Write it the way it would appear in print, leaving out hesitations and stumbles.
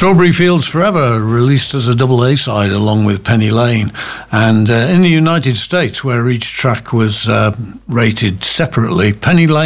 Strawberry Fields Forever, released as a double A-side along with Penny Lane. And in the United States, where each track was rated separately, Penny Lane